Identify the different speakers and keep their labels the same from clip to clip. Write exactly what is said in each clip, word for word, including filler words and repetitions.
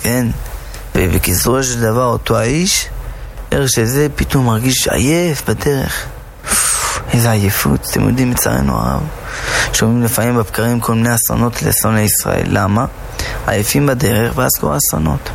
Speaker 1: כן? ובקיצורו של דבר, אותו האיש, ערך שזה פתאום מרגיש עייף בדרך. איזה עייפות, אתם יודעים, מצערנו הרב. שומעים לפעמים בבקרים כל מיני אסונות לאסוני ישראל. למה? עייפים בדרך, ואז קורה אסונות.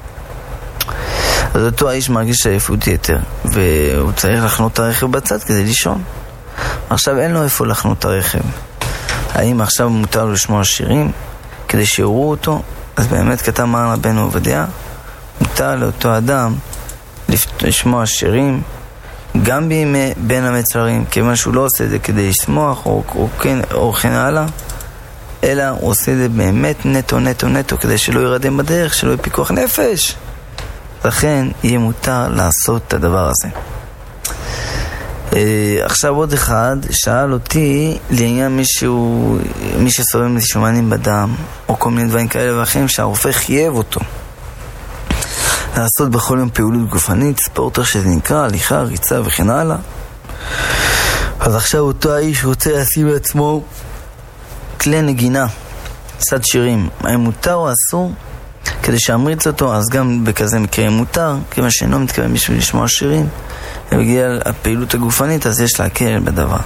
Speaker 1: אז אותו האיש מרגיש עייפות יתר, והוא צריך לחנות את הרכב בצד כדי לישון. עכשיו אין לו איפה לחנות את הרכב. האם עכשיו מותר לו לשמוע שירים כדי שיראו אותו? אז באמת כתב מרן רבנו עובדיה, מותר לאותו אדם לשמוע שירים גם בימי בין המצרים, כיוון שהוא לא עושה את זה כדי לשמוח או, או, כן, או כן הלאה, אלא הוא עושה את זה באמת נטו נטו נטו כדי שלא ירדם בדרך, שלא יהיה פיקוח נפש. לכן יהיה מותר לעשות את הדבר הזה. עכשיו עוד אחד שאל אותי לעניין מישהו, מי שסובל משומנים בדם או כל מיני דברים כאלה ואחרים שהרופא חייב אותו לעשות בכל יום פעילות גופנית, ספורט שזה נקרא, הליכה, ריצה וכן הלאה. אז עכשיו אותו האיש רוצה לשים לעצמו כלי נגינה, צד שירים, האם מותר או אסור? כדי שאמריץ אותו, אז גם בכזה מקרה מותר, כיוון שאינו מתכוון בשביל לשמוע שירים ובגלל הפעילות הגופנית, אז יש להקל בדבר.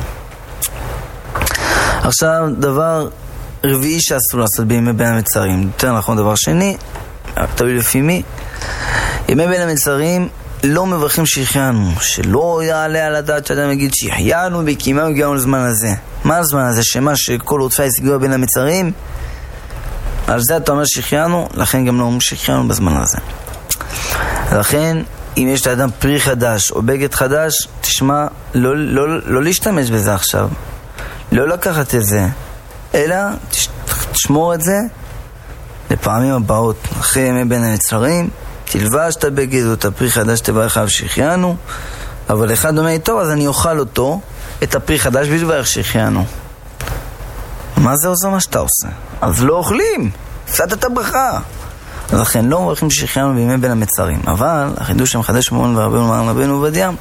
Speaker 1: עכשיו דבר רביעי שאסור לעשות בימי בין המצרים, יותר נכון דבר שני, תלוי לפי מי. ימי בין המצרים לא מברכים שהחיינו, שלא יעלה על הדעת שאדם יגיד שהחיינו וכימה הגענו לזמן הזה. מה הזמן הזה? שמה שכל עודפי יסגוע בין המצרים, על זה אתה אומר שהחיינו, לכן גם לא אומרים שהחיינו בזמן הזה. לכן אם יש לאדם פרי חדש או בגד חדש, תשמע, לא, לא, לא להשתמש בזה עכשיו, לא לקחת את זה, אלא תשמור את זה לפעמים הבאות. אחרי ימי בין המצרים תלבש את הבגד או את הפרי חדש, תברך עליו שהחיינו. אבל אחד אומר, טוב, אז אני אוכל אותו, את הפרי חדש, בלברך שהחיינו. מה זה עושה מה שאתה עושה? אז לא אוכלים, הפסדת את הברכה. אז לכן לא מברכים שהחיינו בימי בין המצרים. אבל החידוש המחדש מורן ורבנו מרן רבנו עובדיה,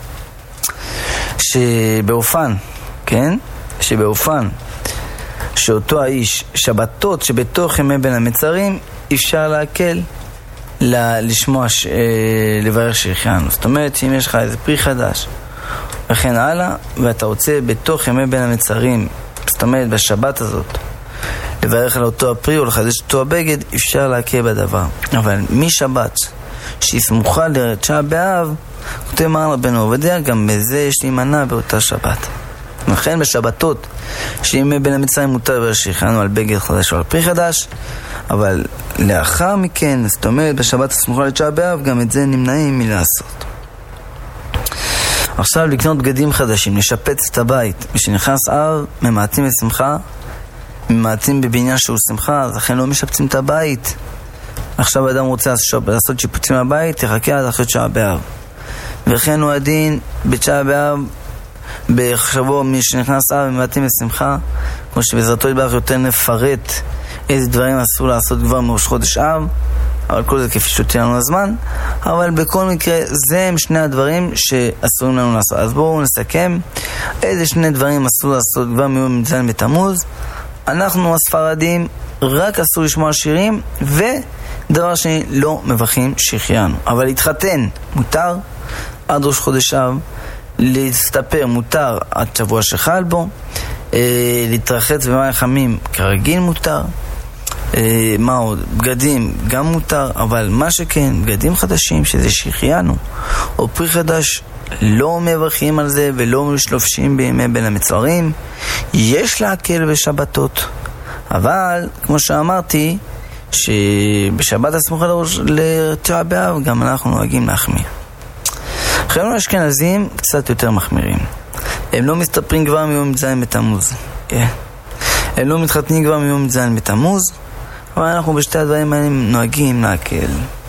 Speaker 1: שבאופן, כן? שבאופן שאותו האיש, שבתות שבתוך ימי בין המצרים, אפשר להקל לשמוע, ש... לברך שהחיינו. זאת אומרת שאם יש לך איזה פרי חדש וכן הלאה, ואתה רוצה בתוך ימי בין המצרים, זאת אומרת בשבת הזאת, לברך על אותו הפרי או לחדש אותו הבגד, אפשר להקל בדבר. אבל משבת שהיא סמוכה לתשעה באב, כותב מרן רבנו עובדיה, גם בזה יש להימנע באותה שבת. לכן בשבתות שימי בין המצרים מותר לברך שהחיינו על בגד חדש או על פרי חדש, אבל לאחר מכן, זאת אומרת בשבת הסמוכה לתשעה באב, גם את זה נמנעים מלעשות. עכשיו לקנות בגדים חדשים, לשפץ את הבית. משנכנס אב, ממעטים לשמחה, ממעטים בבניין שהוא שמחה, אז לכן לא משפצים את הבית. עכשיו אדם רוצה לעשות שיפוצים לבית, תחכה עד אחרי תשעה באב. וכן הוא הדין בתשעה באב, בחשבו משנכנס אב, ממעטים לשמחה, כמו שבעזרתו יתברך יותר נפרט איזה דברים אסור לעשות כבר מראש חודש אב, אבל כל זה כפי שותהיה לנו הזמן. אבל בכל מקרה זה הם שני הדברים שאסורים לנו לעשות. אז בואו נסכם איזה שני דברים אסור לעשות כבר מיום ז' בתמוז. אנחנו הספרדים רק אסור לשמוע שירים, ודבר שני לא מברכים שהחיינו. אבל להתחתן מותר עד ראש חודש אב, להסתפר מותר עד שבוע שחל בו, אה, להתרחץ במים חמים כרגיל מותר, אה, מה עוד? בגדים גם מותר, אבל מה שכן, בגדים חדשים שזה שהחיינו או פרי חדש, לא מברכים על זה ולא משלופשים בימי בין המצרים. יש להקל בשבתות, אבל כמו שאמרתי שבשבת הסמוכה לתשעה באב גם אנחנו נוהגים להחמיר. חיינו האשכנזים קצת יותר מחמירים, הם לא מסתפרים כבר מיום ז' בתמוז, הם לא מתחתנים כבר מיום ז' בתמוז, אבל אנחנו בשתי הדברים האלה נוהגים להקל.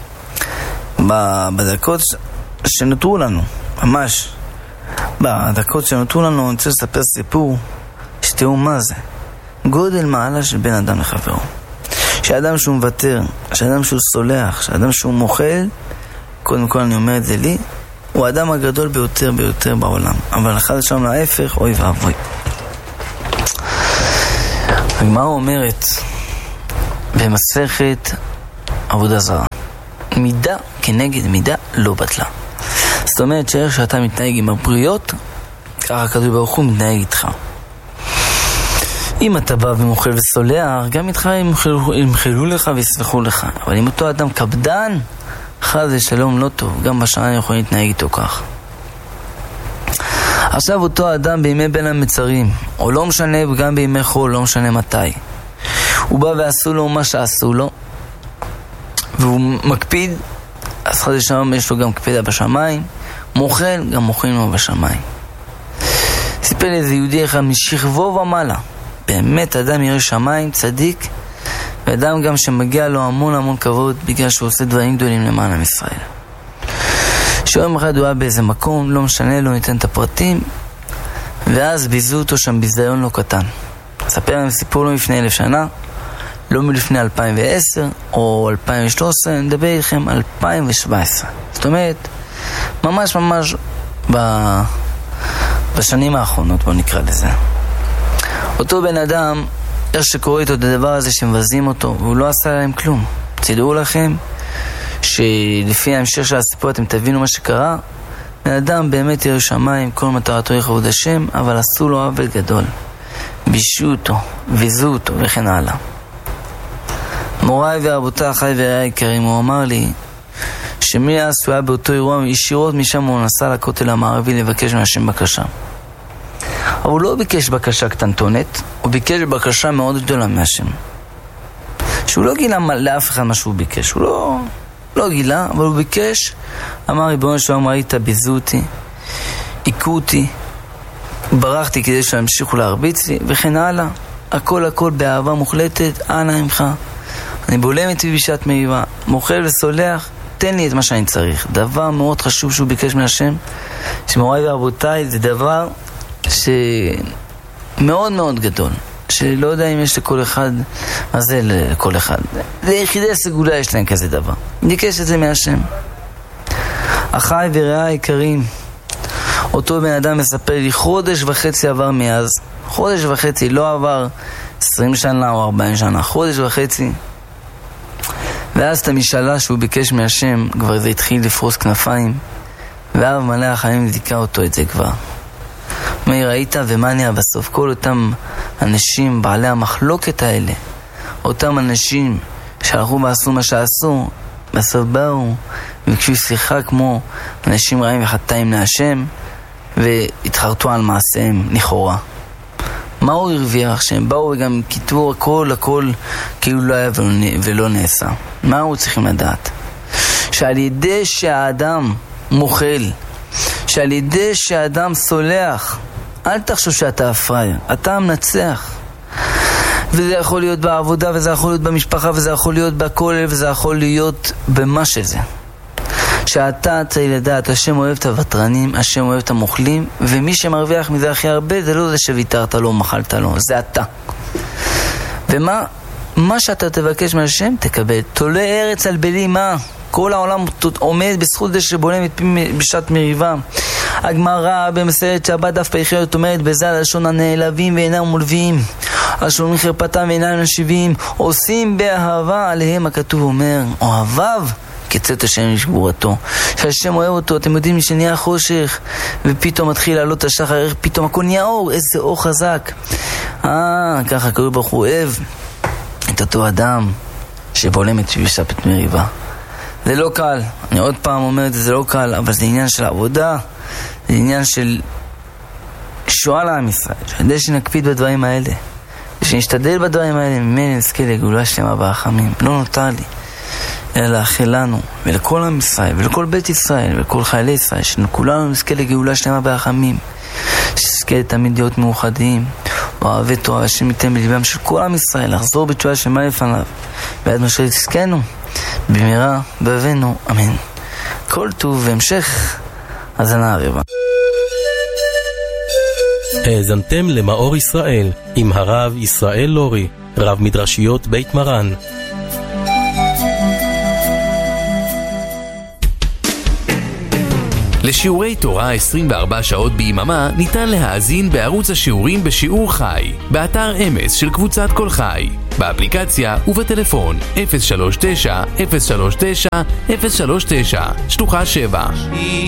Speaker 1: בדקות שנותרו לנו, ממש בדקות שנותרו לנו, אני רוצה לספר סיפור שתראו מה זה גודל מעלה של בן אדם לחברו. שאדם שהוא מוותר, שאדם שהוא סולח, שאדם שהוא מוכל, קודם כל אני אומר את זה לי, הוא האדם הגדול ביותר ביותר בעולם. אבל אחד שם להפך, אוי ואבוי. הגמרא אומרת במסכת עבודה זרה, מידה כנגד מידה לא בטלה. זאת אומרת שאיך שאתה מתנהג עם הבריות, ככה הקדוש ברוך הוא מתנהג איתך. אם אתה בא ומוכל וסולח, גם איתך ימחלו לך ויסלחו לך. אבל אם אותו אדם קפדן, חס ושלום לא טוב, גם בשעה יכולים להתנהג איתו כך. עכשיו אותו אדם בימי בין המצרים, או לא משנה גם בימי חול, לא משנה מתי, הוא בא ועשו לו מה שעשו לו, והוא מקפיד, אז חס ושלום יש לו גם קפידה בשמיים, מוכל, גם מוכלים לו בשמיים. סיפר לי איזה יהודי אחד משכבו ומעלה, באמת אדם ירא שמיים, צדיק, ואדם גם שמגיע לו המון המון כבוד בגלל שהוא עושה דברים גדולים למען עם ישראל. שיום אחד הוא היה באיזה מקום, לא משנה, לא ניתן את הפרטים, ואז ביזו אותו שם ביזיון לא קטן. ספר להם סיפור לא לפני אלף שנה, לא מלפני אלפיים ועשר או אלפיים ושלוש עשרה, אני מדבר איתכם אלפיים ושבע עשרה. זאת אומרת, ממש ממש ב... בשנים האחרונות, בוא נקרא לזה. אותו בן אדם, איך שקורא איתו את הדבר הזה שמבזים אותו, והוא לא עשה להם כלום. תדעו לכם שלפי ההמשך של הסיפור אתם תבינו מה שקרה. בן אדם באמת ירא שמיים, כל מטרתו לכבוד השם, אבל עשו לו עוול גדול. בישו אותו, ויזו אותו וכן הלאה. מוריי ורבותיי, אחיי ורעיי היקרים, הוא אמר לי שמאז שהוא היה באותו אירוע, ישירות משם הוא נסע לכותל המערבי לבקש מהשם בקשה. אבל הוא לא ביקש בקשה קטנטונת, הוא ביקש בקשה מאוד גדולה מהשם. שהוא לא גילה לאף אחד מה שהוא ביקש, הוא לא, לא גילה, אבל הוא ביקש, אמר ריבונו של עולם, ראית, ביזו אותי, עיקו אותי, ברחתי כדי שימשיכו להרביץ לי, וכן הלאה. הכל הכל באהבה מוחלטת, אנא ממך, אני בולם את בשעת מריבה, מוכל וסולח, תן לי את מה שאני צריך. דבר מאוד חשוב שהוא ביקש מהשם, שמוריי ורבותיי, זה דבר שמאוד מאוד גדול, שלא יודע אם יש לכל אחד, מה זה לכל אחד? ליחידי סגולה יש להם כזה דבר. ניקש את זה מהשם. אחיי ורעיי היקרים, אותו בן אדם מספר לי, חודש וחצי עבר מאז, חודש וחצי, לא עבר עשרים שנה או ארבעים שנה, חודש וחצי. ואז את המשאלה שהוא ביקש מהשם, כבר זה התחיל לפרוס כנפיים, ואב מלא החיים דיכה אותו את זה כבר. מי ראית ומה נהיה בסוף? כל אותם אנשים בעלי המחלוקת האלה, אותם אנשים שהלכו ועשו מה שעשו, בסוף באו וביקשו סליחה כמו אנשים רעים וחטאים להשם, והתחרטו על מעשיהם לכאורה. מה הוא הרוויח? שהם באו וגם כתבו הכל הכל כאילו לא היה ולא נעשה. מה הוא צריכים לדעת? שעל ידי שהאדם מוכל, שעל ידי שהאדם סולח, אל תחשוב שאתה הפראייר, אתה המנצח. וזה יכול להיות בעבודה, וזה יכול להיות במשפחה, וזה יכול להיות בכולל, וזה יכול להיות במה שזה. שאתה צריך לדעת, השם אוהב את הוותרנים, השם אוהב את המוכלים, ומי שמרוויח מזה הכי הרבה, זה לא זה שוויתרת לו, מחלת לו, זה אתה. ומה מה שאתה תבקש מהשם, תקבל. תולה ארץ על בלי מה? כל העולם עומד בזכות זה שבולם את פי בשעת מריבה. הגמרא במסכת שבת דף פ"ח אומרת בזה הלשון, הנעלבים ואינם מולווים, השומעים חרפתם ואינם משיבים, עושים באהבה עליהם. הכתוב אומר, אוהביו כצאת השם לשגבורתו. שהשם אוהב אותו, אתם יודעים שנהיה חושך ופתאום מתחיל לעלות השחר, איך פתאום הכל נהיה אור, איזה אור חזק. אה, ככה הקדוש ברוך הוא אוהב את אותו אדם שבולם את בשעת מריבה. זה לא קל, אני עוד פעם אומר את זה, זה לא קל, אבל זה עניין של עבודה, זה עניין של שואה לעם ישראל, כדי שנקפיד בדברים האלה, ושנשתדל בדברים האלה, ממני נזכה לגאולה שלמה ברחמים. לא נותר לי אלא לאחל לנו ולכל עם ישראל ולכל בית ישראל ולכל חיילי ישראל, שכולנו נזכה לגאולה שלמה ברחמים, שנזכה תמיד להיות מאוחדים, אוהבי תורה, השם ייתן בליבם של כל עם ישראל לחזור בתשובה שלמה לפניו, ועד משה תזכנו במהרה באבינו, אמן. כל טוב והמשך האזנה הרבה.
Speaker 2: האזנתם למאור ישראל עם הרב ישראל לורי, רב מדרשיות בית מרן.
Speaker 3: לשיעורי תורה עשרים וארבע שעות ביממה ניתן להאזין בערוץ השיעורים בשיעור חי, באתר אמס של קבוצת כל חי. באפליקציה ובטלפון אפס שלוש תשע אפס שלוש תשע אפס שלוש תשע שלוחה שבע.